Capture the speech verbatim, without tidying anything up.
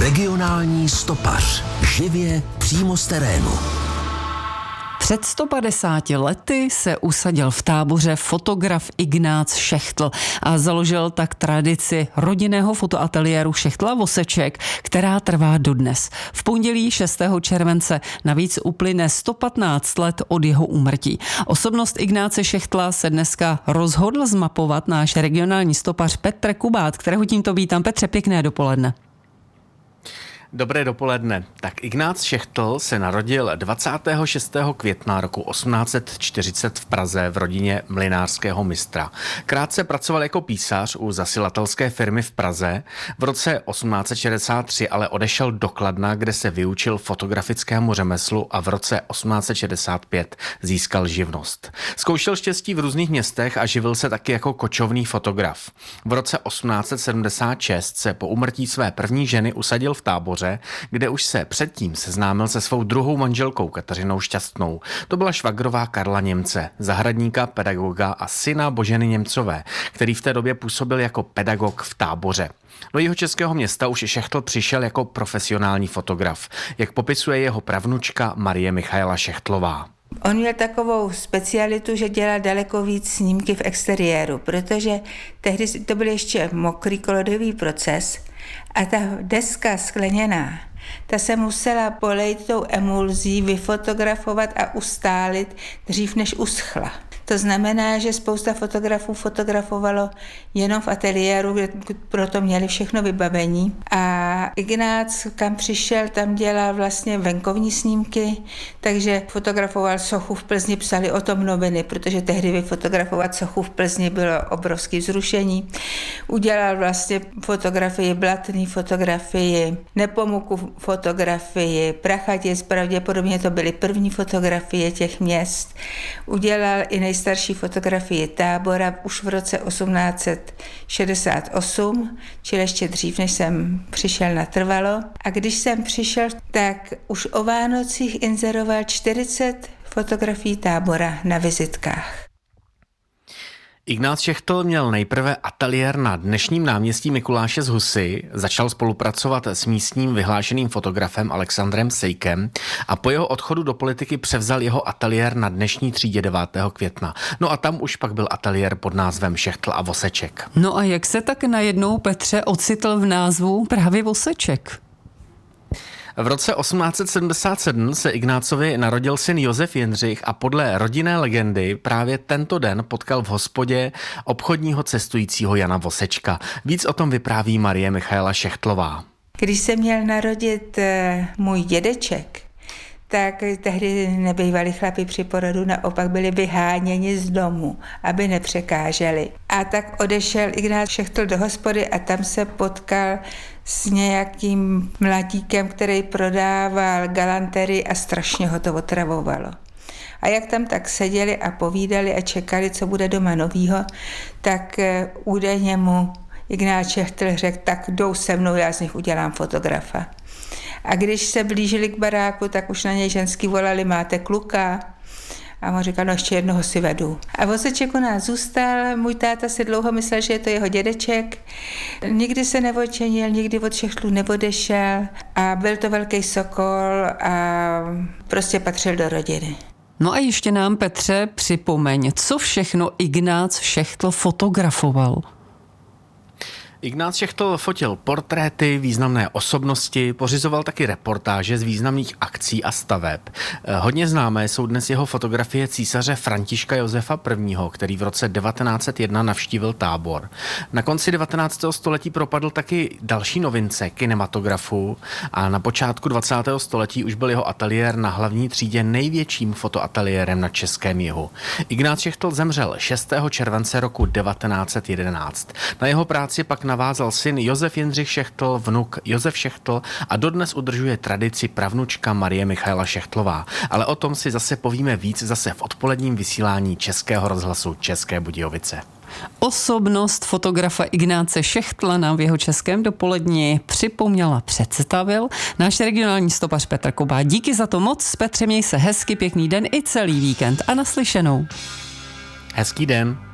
Regionální stopař. Živě přímo z terénu. Před sto padesáti lety se usadil v Táboře fotograf Ignác Šechtl a založil tak tradici rodinného fotoateliéru Šechtl a Voseček, která trvá dodnes. V pondělí šestého července navíc uplyne sto patnáct let od jeho úmrtí. Osobnost Ignáce Šechtla se dneska rozhodl zmapovat náš regionální stopař Petr Kubát, kterého tímto vítám. Petře, pěkné dopoledne. Dobré dopoledne. Tak Ignác Šechtl se narodil dvacátého šestého května roku osmnáct set čtyřicet v Praze v rodině mlynářského mistra. Krátce pracoval jako písař u zasilatelské firmy v Praze. V roce osmnáct set šedesát tři ale odešel do Kladna, kde se vyučil fotografickému řemeslu a v roce osmnáct set šedesát pět získal živnost. Zkoušel štěstí v různých městech a živil se taky jako kočovný fotograf. V roce osmnáct set sedmdesát šest se po úmrtí své první ženy usadil v Táboře, kde už se předtím seznámil se svou druhou manželkou Kateřinou Šťastnou. To byla švagrová Karla Němce, zahradníka, pedagoga a syna Boženy Němcové, který v té době působil jako pedagog v Táboře. Do jeho českého města už Šechtl přišel jako profesionální fotograf, jak popisuje jeho pravnučka Marie Michaela Šechtlová. On měl takovou specialitu, že dělal daleko víc snímky v exteriéru, protože tehdy to byl ještě mokrý kolodový proces a ta deska skleněná, ta se musela polejt tou emulzí, vyfotografovat a ustálit dřív, než uschla. To znamená, že spousta fotografů fotografovalo jenom v ateliéru, kde proto měli všechno vybavení. A Ignác, kam přišel, tam dělal vlastně venkovní snímky, takže fotografoval sochu v Plzni, psali o tom noviny, protože tehdy vyfotografovat sochu v Plzni bylo obrovské vzrušení. Udělal vlastně fotografii Blatný, fotografii Nepomuku, fotografii Prachatic, pravděpodobně to byly první fotografie těch měst. Udělal i nej starší fotografii Tábora už v roce osmnáct set šedesát osm, čili ještě dřív, než jsem přišel na trvalo. A když jsem přišel, tak už o Vánocích inzeroval čtyřicet fotografií Tábora na vizitkách. Ignác Šechtl měl nejprve ateliér na dnešním náměstí Mikuláše z Husy, začal spolupracovat s místním vyhlášeným fotografem Alexandrem Sejkem a po jeho odchodu do politiky převzal jeho ateliér na dnešní třídě devátého května. No a tam už pak byl ateliér pod názvem Šechtl a Voseček. No a jak se tak najednou, Petře, ocitl v názvu právě Voseček? V roce osmnáct set sedmdesát sedm se Ignácovi narodil syn Josef Jindřich a podle rodinné legendy právě tento den potkal v hospodě obchodního cestujícího Jana Vosečka. Víc o tom vypráví Marie Michaela Šechtlová. Když se měl narodit můj dědeček, tak tehdy nebývali chlapi při porodu, naopak byli vyháněni z domu, aby nepřekáželi. A tak odešel Ignác Šechtl do hospody a tam se potkal s nějakým mladíkem, který prodával galanterii a strašně ho to otravovalo. A jak tam tak seděli a povídali a čekali, co bude doma novýho, tak údajně mu Ignác Šechtl řekl, tak jdou se mnou, já z nich udělám fotografa. A když se blížili k baráku, tak už na něj ženský volali, máte kluka? A on říkal, no ještě jednoho si vedu. A Voseček u nás zůstal, můj táta si dlouho myslel, že je to jeho dědeček. Nikdy se neodčenil, nikdy od Šechtlů neodešel a byl to velký sokol a prostě patřil do rodiny. No a ještě nám, Petře, připomeň, co všechno Ignác Šechtl fotografoval. Ignác Šechtl fotil portréty, významné osobnosti, pořizoval taky reportáže z významných akcí a staveb. Hodně známé jsou dnes jeho fotografie císaře Františka Josefa I., který v roce devatenáct set jedna navštívil Tábor. Na konci devatenáctého století propadl taky další novince kinematografu a na počátku dvacátého století už byl jeho ateliér na hlavní třídě největším fotoateliérem na českém jihu. Ignác Šechtl zemřel šestého července roku devatenáct set jedenáct. Na jeho práci pak navázal syn Josef Jindřich Šechtl, vnuk Josef Šechtl a dodnes udržuje tradici pravnučka Marie Michaela Šechtlová. Ale o tom si zase povíme víc zase v odpoledním vysílání Českého rozhlasu České Budějovice. Osobnost fotografa Ignáce Šechtla nám v jeho českém dopoledni připomněla, představil náš regionální stopař Petr Kubát. Díky za to moc, Petře, měj se hezky, pěkný den i celý víkend a naslyšenou. Hezký den.